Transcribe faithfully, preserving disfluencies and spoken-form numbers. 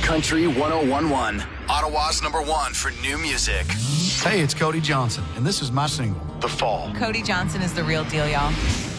Country one oh one one, Ottawa's number one for new music. Hey, it's Cody Johnson, and this is my single, The Fall. Cody Johnson is the real deal, y'all.